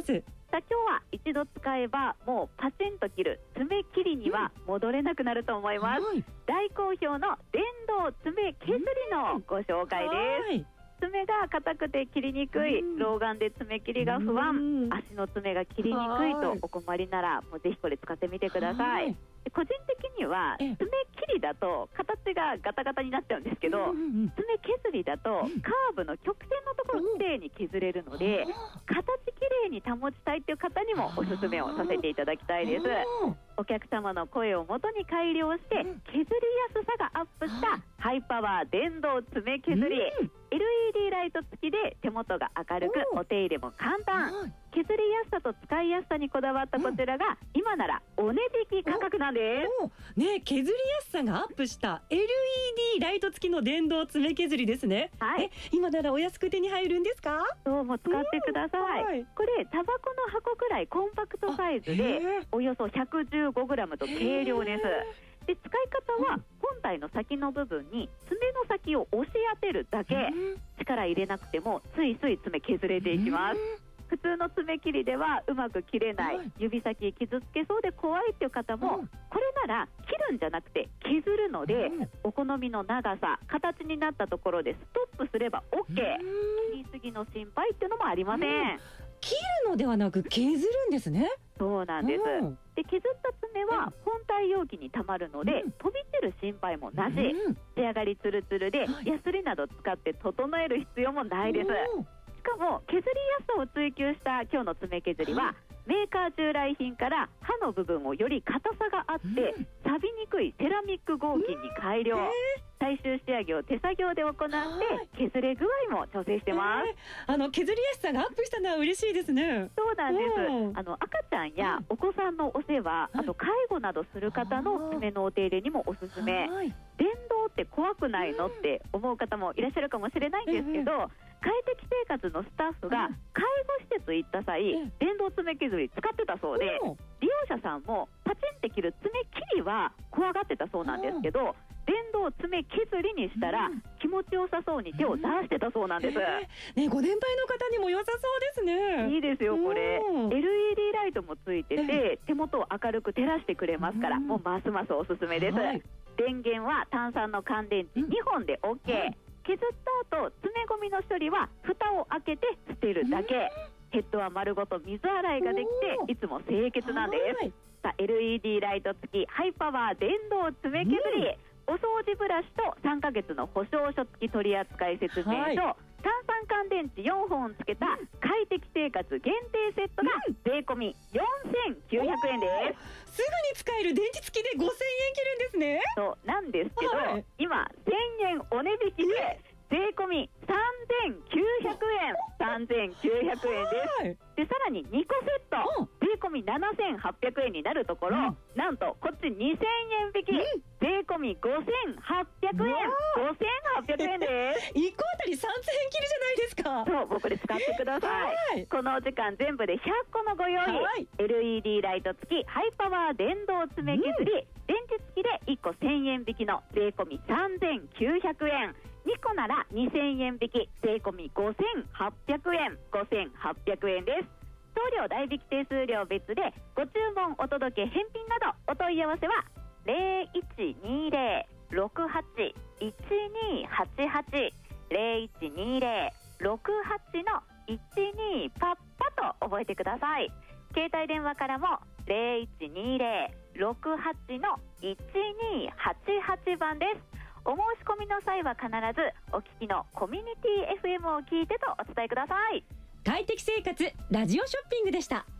。 さあ今日は一度使えばもうパチンと切る爪切りには戻れなくなると思います、大好評の電動爪削りのご紹介です。爪が硬くて切りにくい、老眼で爪切りが不安、足の爪が切りにくいとお困りならもうぜひこれ使ってみてください。個人的には爪切りだと形がガタガタになっちゃうんですけど、爪削りだとカーブの曲線のところをきれいに削れるので、形きれいに保ちたいという方にもおすすめをさせていただきたいです。お客様の声をもとに改良して削りやすさがアップしたハイパワー電動爪削り、LED ライト付きで手元が明るくお手入れも簡単、削りやすさと使いやすさにこだわったこちらが今ならお値引き価格なんです。 ね、削りやすさがアップした LED ライト付きの電動爪削りですね。今ならお安く手に入るんですか？ そう、もう使ってください。これタバコの箱くらいコンパクトサイズでおよそ 115g と軽量です。で、使い方は本体の先の部分に爪の先を押し当てるだけ、力入れなくてもスイスイ爪削れていきます。普通の爪切りではうまく切れない、指先傷つけそうで怖いっていう方も、これなら切るんじゃなくて削るので、お好みの長さ、形になったところでストップすれば OK、 切りすぎの心配っていうのもありません。 切るのではなく削るんですね。 そうなんです。で、削った爪は本体容器にたまるので、飛び散る心配もなし、仕上がりツルツルでヤスリなど使って整える必要もないです。しかも削りやすさを追求した今日の爪削りは、メーカー従来品から刃の部分をより硬さがあって錆びにくいセラミック合金に改良、最終仕上げを手作業で行って削れ具合も調整してます。 削りやすさがアップしたのは嬉しいですね。 そうなんです。赤ちゃんやお子さんのお世話、あと介護などする方の爪のお手入れにもおすすめ。電動って怖くないのって思う方もいらっしゃるかもしれないんですけど、快適生活のスタッフが介護施設行った際、電動爪削り使ってたそうで、利用者さんもパチンって切る爪切りは怖がってたそうなんですけど、電動爪削りにしたら気持ちよさそうに手を出してたそうなんです。 ご年配の方にも良さそうですね。 いいですよこれ。LED ライトもついてて手元を明るく照らしてくれますから、もうますますおすすめです。電源は単3の乾電池2本で OK、削った後爪ゴミの処理は蓋を開けて捨てるだけ、ヘッドは丸ごと水洗いができていつも清潔なんです。さあ LED ライト付きハイパワー電動爪削り、お掃除ブラシと3ヶ月の保証書付き取扱説明書、単3乾電池4本つけた快適生活限定セットが税込み4900円です。 すぐに使える電池付きで5000円切るんですね。 そうなんですけど、今1000円お値引きで税込み3900円です。でさらに2個セット税込み7800円になるところ、なんとこっち2000円引き、税込み5800円です。 1個あたり3000円切るじゃないですか。 そう、僕で使ってください。このお時間全部で100個のご用意、LED ライト付きハイパワー電動爪削り、電池付きで1個1000円引きの税込み3900円、2個なら2000円引き税込み5800円です。送料代引き手数料別でご注文お届け返品などお問い合わせは 0120-68-1288 0120-68-12パッパと覚えてください。携帯電話からも 0120-68-1288 番です。お申し込みの際は必ずお聞きのコミュニティ FM を聞いてとお伝えください。 快適生活ラジオショッピングでした。